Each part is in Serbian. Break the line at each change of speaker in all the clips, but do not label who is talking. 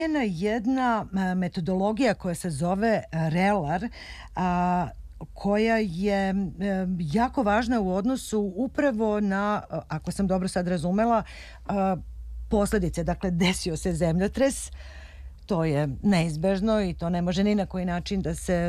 jedna metodologija koja se zove RELAR, koja je jako važna u odnosu upravo na, ako sam dobro sad razumela, posledice. Dakle, desio se zemljotres, to je neizbežno i to ne može ni na koji način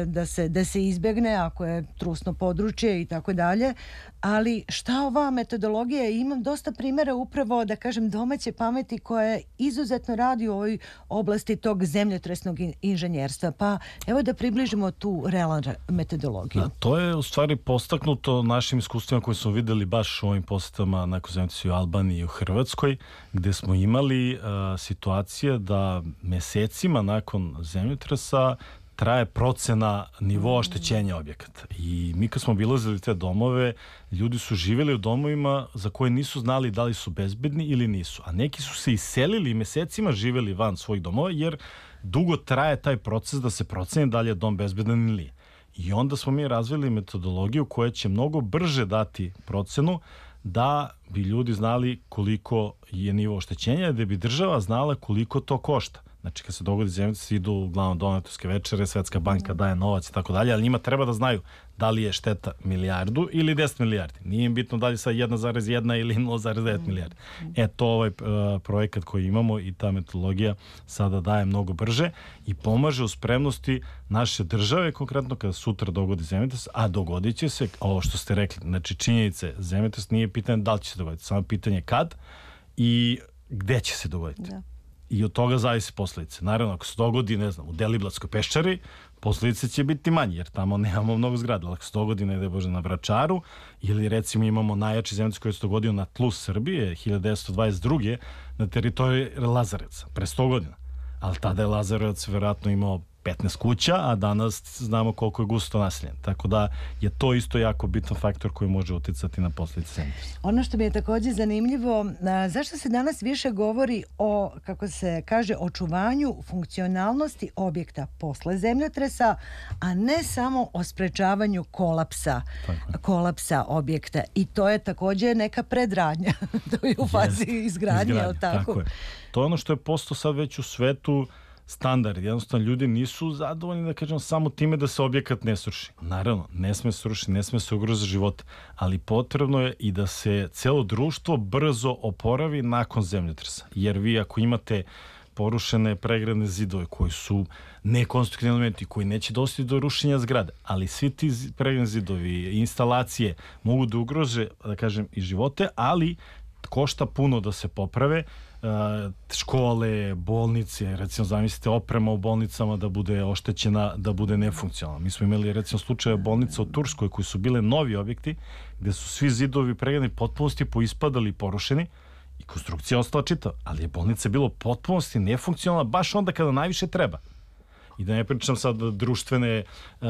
da se izbegne ako je trusno područje i tako dalje. Ali šta ova metodologija, imam dosta primjera upravo, da kažem, domaće pameti koja izuzetno radi u ovoj oblasti tog zemljotresnog inženjerstva. Pa evo da približimo tu RELAR metodologiju.
To je u stvari postaknuto našim iskustvima koje smo videli baš u ovim posetama na zemljotresa u Albaniji i u Hrvatskoj, gde smo imali situacije da mesecima nakon zemljotresa traje procena nivoa oštećenja objekata. I mi kad smo obilazili te domove, ljudi su živjeli u domovima za koje nisu znali da li su bezbedni ili nisu. A neki su se iselili i mesecima živjeli van svojih domova, jer dugo traje taj proces da se proceni da li je dom bezbedan ili nije. I onda smo mi razvili metodologiju koja će mnogo brže dati procenu da bi ljudi znali koliko je nivo oštećenja, da bi država znala koliko to košta. Znači, kad se dogodi zemljotres, idu uglavnom donatorske večere, Svetska banka daje novac i tako dalje, ali njima treba da znaju da li je šteta milijardu ili 10 milijardi. Nije im bitno da li je sad 1,1 ili 0,9 milijardi. To ovaj projekat koji imamo i ta metodologija sada daje mnogo brže i pomaže u spremnosti naše države, konkretno kada sutra dogodi zemljotres, a dogodit će se, ovo što ste rekli, znači činjenice, zemljotres nije pitanje da li će se dogoditi, samo pitanje kad i gde će se dogoditi. Da. I od toga zavisi posledice. Naravno, ako se dogodi, ne znam, u Deliblatskoj peščari, posledice će biti manje, jer tamo nemamo mnogo zgrada. Ali ako se dogodi, ne daj Bože, na Vračaru, ili recimo imamo najjači zemljotres koji se dogodio na tlu Srbije, 1922. na teritoriji Lazarevaca, pre 100 godina. Ali tada je Lazarevac verovatno imao 15 kuća, a danas znamo koliko je gusto naseljen. Tako da je to isto jako bitan faktor koji može uticati na posljedice zemljotresa.
Ono što mi je također zanimljivo, zašto se danas više govori o, kako se kaže, očuvanju funkcionalnosti objekta posle zemljotresa, a ne samo o sprečavanju kolapsa objekta. I to je također neka predradnja. To je u fazi izgradnje, je li tako?
Tako je. To je ono što je postao sad već u svetu standard. Jednostavno, ljudi nisu zadovoljni, da kažem, samo time da se objekat ne sruši. Naravno, ne sme se srušiti, ne sme se ugroziti život, ali potrebno je i da se celo društvo brzo oporavi nakon zemljotresa. Jer vi ako imate porušene pregradne zidove koji su nekonstruktivni elementi, koji neće doći do rušenja zgrade, ali svi ti pregradni zidovi, instalacije mogu da ugrože, da kažem, i živote, ali košta puno da se poprave. Škole, bolnice, recimo zamislite oprema u bolnicama da bude oštećena, da bude nefunkcionalna. Mi smo imali recimo slučaje bolnica u Turskoj koji su bile novi objekti gde su svi zidovi pregradni potpunosti poispadali i porušeni i konstrukcija ostala čitava, ali je bolnica bilo potpunosti nefunkcionalna baš onda kada najviše treba. I da ne pričam sad društvene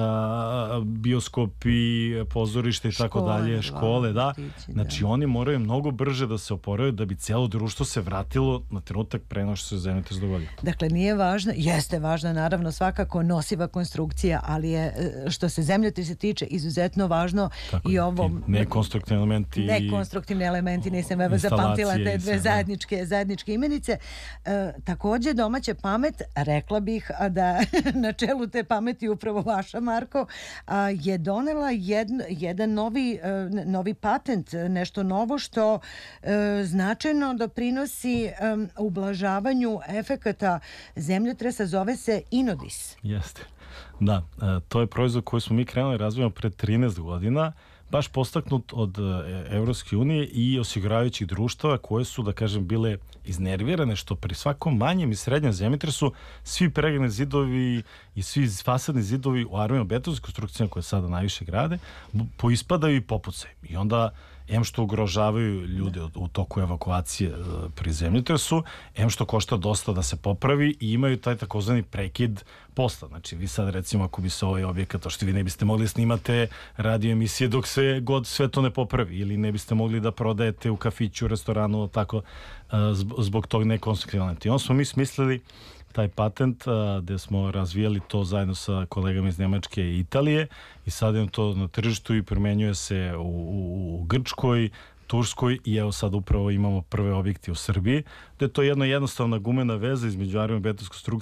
bioskopi, pozorište i tako dalje, škole, da. Znači oni moraju mnogo brže da se oporavaju da bi cijelo društvo se vratilo na trenutak pre nego što se zemljotres dogodio.
Dakle, nije važno, jeste važna naravno svakako nosiva konstrukcija, ali je što se zemljotresa tiče izuzetno važno tako, i ovo... Nekonstruktivni elementi, nisam evo zapamtila te dve zajedničke imenice. Također domaća pamet, rekla bih da na čelu te pameti upravo vaša, Marko, je donela jedan novi patent, nešto novo što značajno doprinosi ublažavanju efekata zemljotresa, zove se Inodis.
Jeste. Da, to je proizvod koji smo mi krenuli razvijamo pre 13 godina, baš postaknut od Evropske unije i osiguravajućih društava koje su, da kažem, bile iznervirane što pri svakom manjem i srednjem zemljotresu svi pregradni zidovi i svi fasadni zidovi u armijno-betonskim konstrukcijama koje sada najviše grade poispadaju i popucaju. I onda što ugrožavaju ljude u toku evakuacije pri zemljotresu, što košta dosta da se popravi i imaju taj takozvani prekid posla. Znači, vi sad recimo ako bi se ovaj objekat, to što vi ne biste mogli snimate radio emisije dok sve to ne popravi ili ne biste mogli da prodajete u kafiću, restoranu, tako, zbog tog nekonstruktivnog elementa. I onda smo mi smislili taj patent gde smo razvijali to zajedno sa kolegama iz Njemačke i Italije i sad je to na tržištu i primenjuje se u Grčkoj, Turskoj i evo sad upravo imamo prve objekte u Srbiji. Da je to jedna jednostavna gumena veza između armiobetonskog